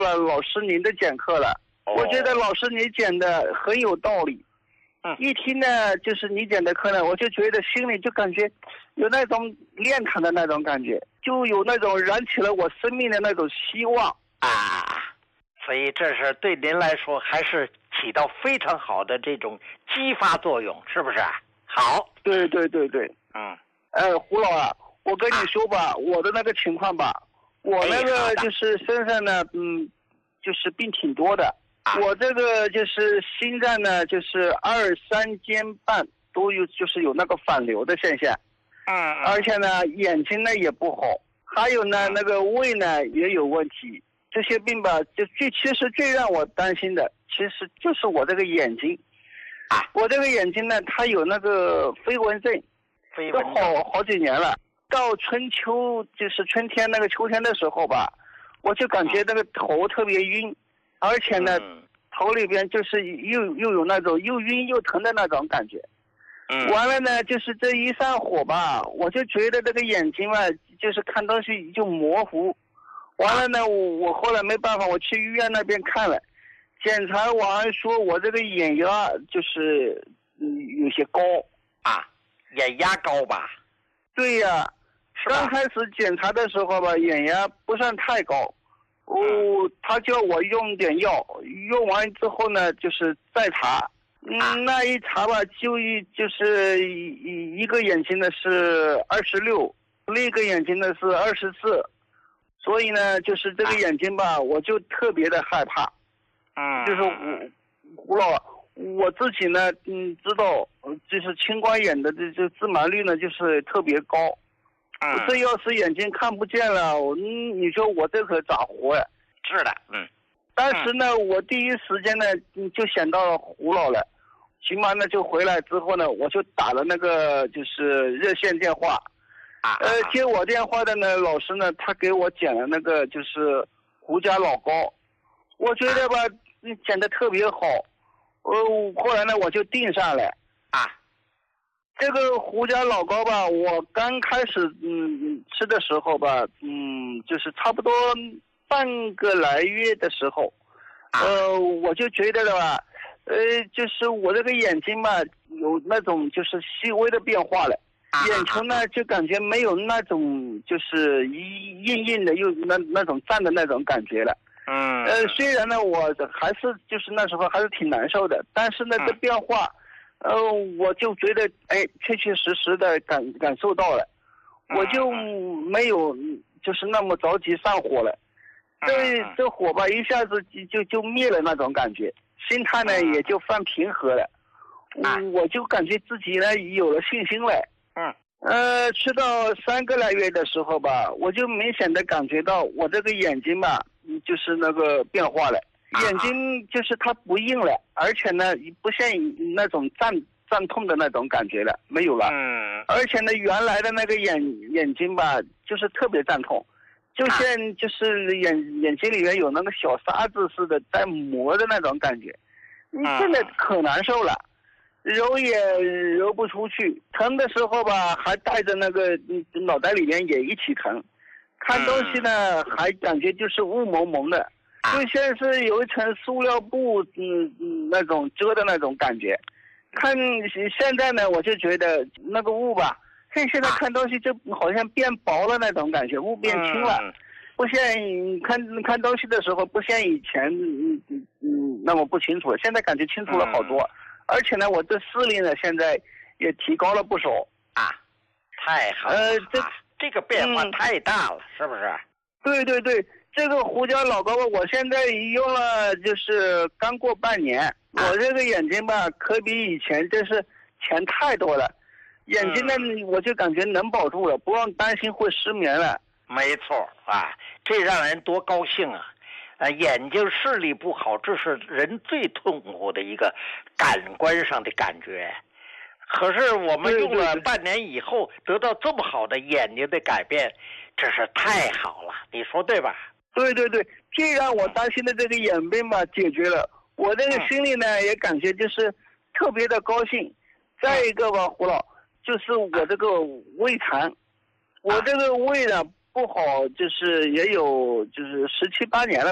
老师您的讲课了，我觉得老师你讲的很有道理。一听呢，就是你讲的课呢，我就觉得心里就感觉有那种炼堂的那种感觉，就有那种燃起了我生命的那种希望啊。所以这是对您来说还是起到非常好的这种激发作用，是不是？好， 对。胡老啊，我跟你说吧，我的那个情况吧，我那个就是身上呢，就是病挺多的。我这个就是心脏呢，就是2、3间半都有，就是有那个反流的现象。而且呢，眼睛呢也不好，还有呢那个胃呢也有问题。这些病吧，其实最让我担心的，其实就是我这个眼睛。我这个眼睛呢，它有那个飞蚊症，都好几年了。到春秋，就是春天那个秋天的时候吧，我就感觉那个头特别晕。而且呢，头里边就是又有那种又晕又疼的那种感觉。完了呢，就是这一上火吧，我就觉得这个眼睛嘛，就是看东西就模糊。完了呢，我后来没办法，我去医院那边看了，检查完说我这个眼压就是有些高。 眼压高吧？ 对呀，刚开始检查的时候吧，眼压不算太高。他叫我用点药，用完之后呢，就是再查。那一查吧，就是一个眼睛的是26，另一个眼睛的是24。所以呢，就是这个眼睛吧，我就特别的害怕。就是胡老，我自己呢，知道，就是青光眼的这致盲率呢，就是特别高。这要是眼睛看不见了，你说我这可咋活呀？ 是的， 当时呢，我第一时间呢就想到了胡老了，起码呢就回来之后呢，我就打了那个就是热线电话。接我电话的呢老师呢，他给我讲了那个就是胡家老高，我觉得吧讲的特别好。后来呢我就订上了。这个胡家老高吧，我刚开始吃的时候吧，就是差不多半个来月的时候，我就觉得了吧，就是我这个眼睛吧有那种就是细微的变化了，眼球呢就感觉没有那种就是硬硬的又那种胀的那种感觉了。虽然呢我还是就是那时候还是挺难受的，但是呢这变化。我就觉得确确实实的感受到了，我就没有就是那么着急上火了。这火吧一下子就灭了那种感觉，心态呢也就放平和了。我就感觉自己呢有了信心了。吃到3个来月的时候吧，我就明显的感觉到我这个眼睛吧，就是那个变化了。眼睛就是它不硬了，而且呢不像那种胀痛的那种感觉了，没有了。而且呢原来的那个眼睛吧，就是特别胀痛，就像就是眼睛里面有那个小沙子似的在磨的那种感觉。真的可难受了，揉也揉不出去，疼的时候吧还带着那个脑袋里面也一起疼，看东西呢还感觉就是雾蒙蒙的。就像是有一层塑料布，那种遮的那种感觉。看现在呢，我就觉得那个雾吧，现在看东西就好像变薄了那种感觉，雾变轻了，不像看东西的时候不像以前那么不清楚，现在感觉清楚了好多。而且呢，我这视力呢现在也提高了不少。 太好了。这个变化太大了，是不是？ 对。这个胡椒老高，我现在用了就是刚过半年，我这个眼睛吧可比以前真是钱太多了，眼睛呢我就感觉能保住了，不用担心会失眠了。 没错这让人多高兴啊！眼睛视力不好，这是人最痛苦的一个感官上的感觉。可是我们用了半年以后得到这么好的眼睛的改变，这是太好了，你说对吧？ 对，既然我担心的这个眼病吧解决了，我这个心里呢也感觉就是特别的高兴。再一个吧，胡老，就是我这个胃肠，我这个胃呢不好，就是也有就是17、18年了吧。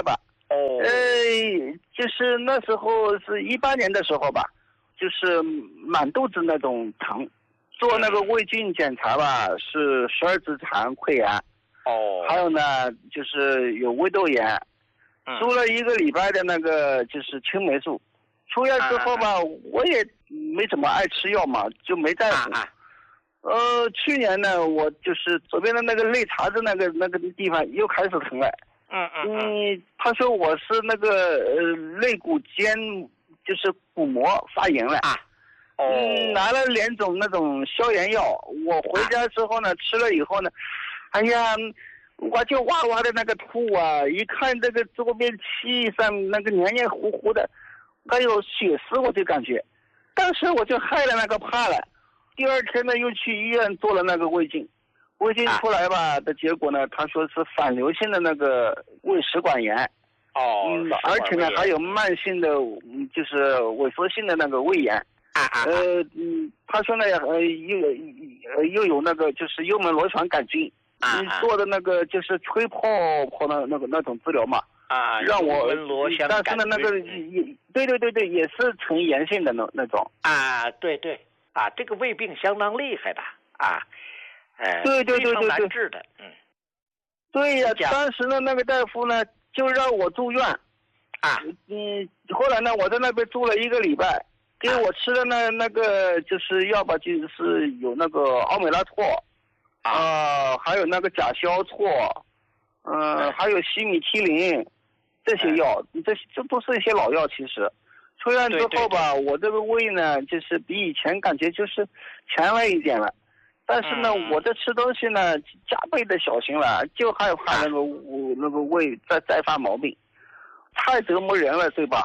哦。 就是那时候是18年的时候吧，就是满肚子那种疼，做那个胃镜检查吧，是12指肠溃疡。 哦。 还有呢，就是有胃窦炎。输了1个礼拜的那个就是青霉素。出院之后吧，我也没怎么爱吃药嘛，就没在乎。去年呢，我就是左边的那个肋茬子那个地方又开始疼了。他说我是那个肋骨间就是骨膜发炎了。拿了2种那种消炎药，我回家之后呢，吃了以后呢，哎呀，我就哇哇的那个吐啊！一看这个周边气上那个黏黏糊糊的，还有血丝，我就感觉，当时我就害了那个怕了。第2天呢，又去医院做了那个胃镜，胃镜出来吧的结果呢，他说是反流性的那个胃食管炎。而且呢还有慢性的就是萎缩性的那个胃炎。他说呢又有那个就是幽门螺旋杆菌。做的那个就是吹泡的那种治疗嘛。让我但是呢那个对，也是呈炎性的那种。 对。这个胃病相当厉害的对， 非常难治的。 对呀，当时呢那个大夫呢就让我住院。后来呢我在那边住了1个礼拜，给我吃的那个就是药吧，就是有那个奥美拉托，还有那个甲硝唑，还有西米替林，这些药，这都是一些老药。其实出院之后吧，我这个胃呢就是比以前感觉就是强了一点了，但是呢我这吃东西呢加倍的小心了，就害怕那个胃再发毛病，太折磨人了，对吧？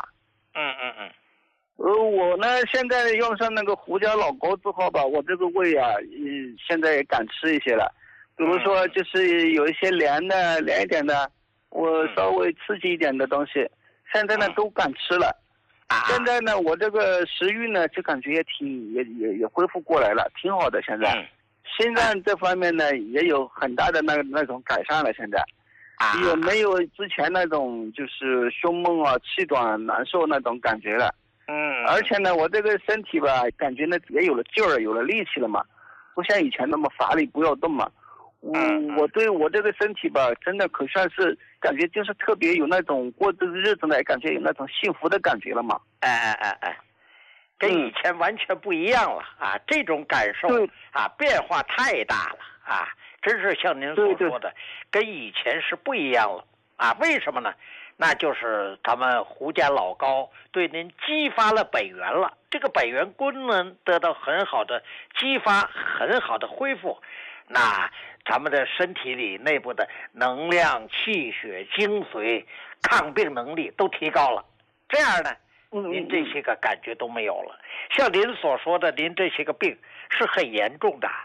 我呢现在用上那个胡椒老膏之后吧，我这个胃啊，现在也敢吃一些了。比如说就是有一些凉一点的，我稍微刺激一点的东西，现在呢都敢吃了。现在呢我这个食欲呢就感觉也恢复过来了，挺好的。现在心脏这方面呢也有很大的那种改善了，现在也没有之前那种就是胸闷啊气短难受那种感觉了。而且呢我这个身体吧感觉呢也有了劲儿，有了力气了嘛，不像以前那么乏力不要动嘛。我对我这个身体吧真的可算是感觉就是特别有那种过这个日子呢感觉有那种幸福的感觉了嘛。 跟以前完全不一样了这种感受变化太大了真是像您所说的，跟以前是不一样了为什么呢？那就是咱们胡家老膏对您激发了本源了，这个本源功能得到很好的激发，很好的恢复，那咱们的身体里内部的能量、气血、精髓、抗病能力都提高了，这样呢您这些个感觉都没有了。像您所说的，您这些个病是很严重的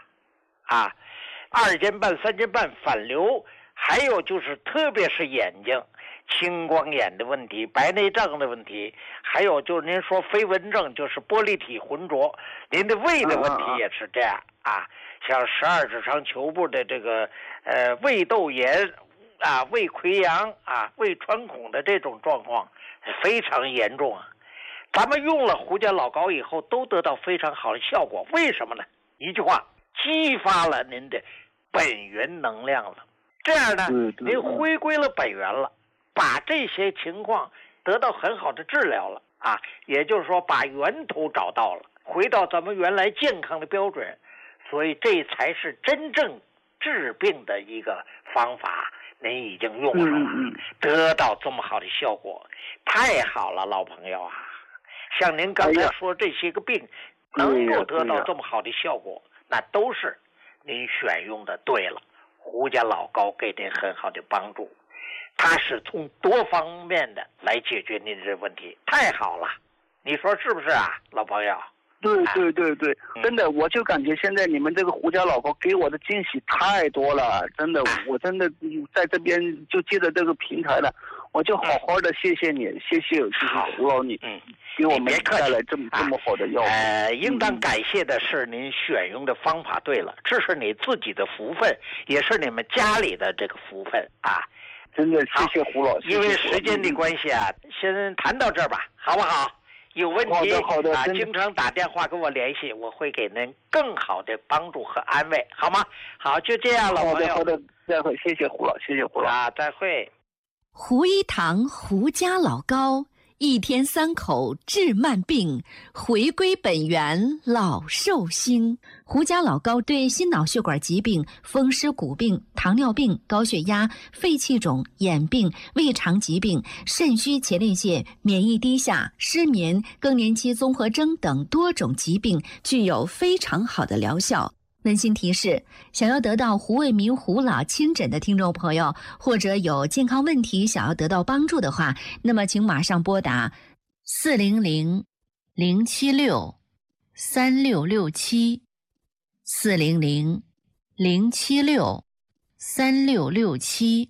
2尖瓣、3尖瓣反流，还有就是特别是眼睛青光眼的问题、白内障的问题，还有就是您说飞蚊症，就是玻璃体浑浊，您的胃的问题也是这样像12指肠球部的这个胃窦炎胃溃疡胃穿孔的这种状况非常严重咱们用了胡家老膏以后都得到非常好的效果，为什么呢？一句话，激发了您的本源能量了，这样呢您回归了本源了，把这些情况得到很好的治疗了也就是说把源头找到了，回到咱们原来健康的标准，所以这才是真正治病的一个方法，您已经用上了得到这么好的效果，太好了，老朋友像您刚才说这些个病能够得到这么好的效果，那都是您选用的对了，胡家老膏给您很好的帮助，它是从多方面的来解决您这问题，太好了，你说是不是老朋友？ 对，真的，我就感觉现在你们这个胡家老膏给我的惊喜太多了，真的，我真的在这边就借着这个平台了，我就好好的谢谢你，谢谢就是胡老你，给我们带来这么好的药物。 应当感谢的是您选用的方法对了，这是你自己的福分，也是你们家里的这个福分真的谢谢胡老师。 因为时间的关系啊，先谈到这儿吧，好不好？有问题好的啊，经常打电话跟我联系，我会给您更好的帮助和安慰，好吗？好，就这样了，朋友。 好的，再会，谢谢胡老，谢谢胡老啊，再会。 胡一堂胡家老高，一天3口治慢病，回归本源老寿星。胡家老高对心脑血管疾病、风湿骨病、糖尿病、高血压、肺气肿、眼病、胃肠疾病、肾虚前列腺、免疫低下、失眠、更年期综合征等多种疾病具有非常好的疗效。温馨提示：想要得到胡卫民胡老亲诊的听众朋友，或者有健康问题想要得到帮助的话，那么请马上拨打400-076-3667 400-076-3667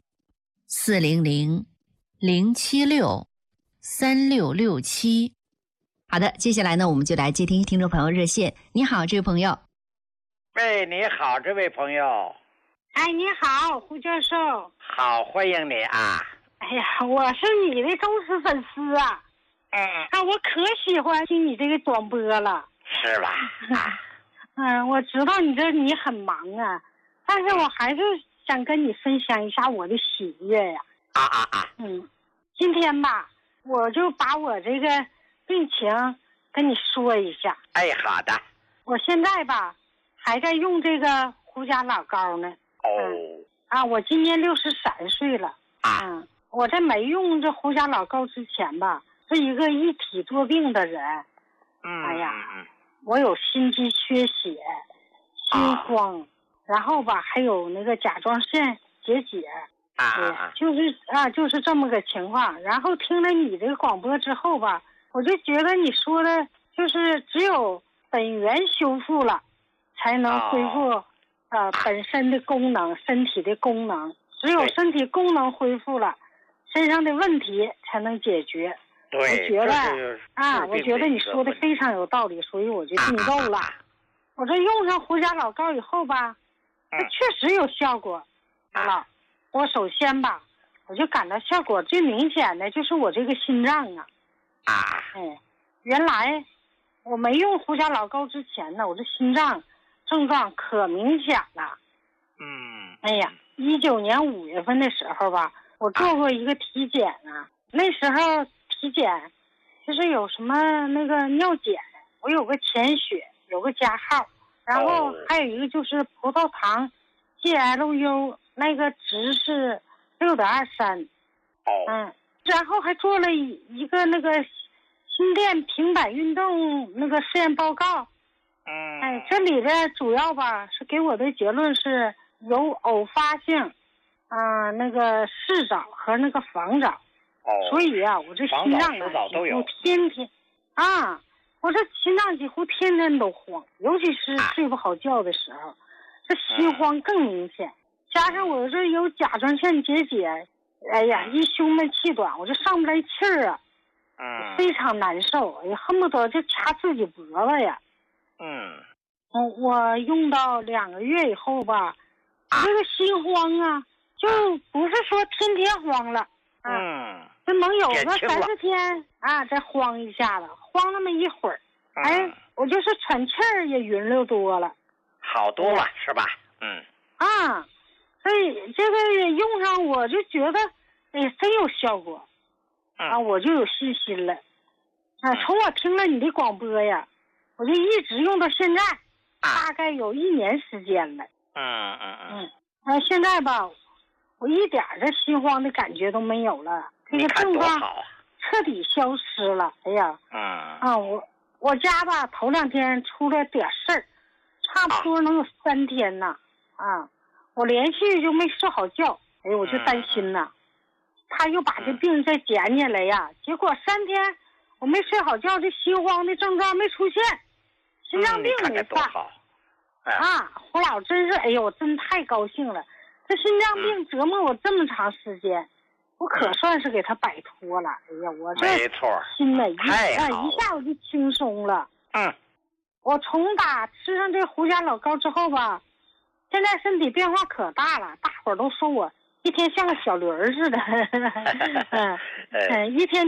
400-076-3667。好的，接下来呢，我们就来接听听众朋友热线。你好，这位朋友。 喂，你好，这位朋友。 哎，你好，胡教授。 好，欢迎你啊。 哎呀，我是你的忠实粉丝啊。我可喜欢听你这个转播了。 是吧？ 我知道你很忙啊，但是我还是想跟你分享一下我的喜悦呀。今天吧，我就把我这个病情跟你说一下。 哎，好的。 我现在吧还在用这个胡家老膏呢。我今年63岁了。我在没用这胡家老膏之前吧，是一个一体多病的人。我有心肌缺血、心慌，然后吧还有那个甲状腺结节。就是这么个情况。然后听了你这个广播之后吧，我就觉得你说的就是只有本源修复了，才能恢复本身的功能，身体的功能。只有身体功能恢复了，身上的问题才能解决。 对， 我觉得你说的非常有道理，所以我就订购了。我这用上胡家老膏以后吧，它确实有效果。我首先吧，我就感到效果最明显的就是我这个心脏啊。原来我没用胡家老膏之前呢，我这心脏症状可明显了。19年5月份的时候吧，我做过一个体检啊。那时候体检就是有什么那个尿检，我有个潜血，有个加号，然后还有一个就是葡萄糖 GLU 那个值是6.23。然后还做了一个那个心电平板运动那个实验报告。这里的主要吧是给我的结论是有偶发性那个嗜早和那个防早。所以我这心脏几乎天天我这心脏几乎天天都慌，尤其是睡不好觉的时候，这心慌更明显。加上我这有甲状腺结节，一胸闷气短，我这上不来气儿啊。非常难受，恨不得就掐自己脖子呀。我用到2个月以后吧，这个心慌啊，就不是说天天慌了。就能有个30天再慌一下子，慌那么一会儿，我就是喘气儿也匀溜多了， 好多了是吧？ 所以这个用上我就觉得真有效果。我就有信心了。从我听了你的广播呀，我就一直用到现在，大概有1年时间了。现在吧，我一点的心慌的感觉都没有了，这个症状彻底消失了。我家吧头2天出了点事儿，差不多能有3天呢。我连续就没睡好觉，我就担心呢，他又把这病再捡起来呀。结果3天我没睡好觉，这心慌的症状没出现，心脏病没犯。胡老真是，我真太高兴了。这心脏病折磨我这么长时间，我可算是给他摆脱了。我这心呢一下我就轻松了。我从打吃上这胡家老膏之后吧，现在身体变化可大了，大伙儿都说我一天像个小轮儿似的，一天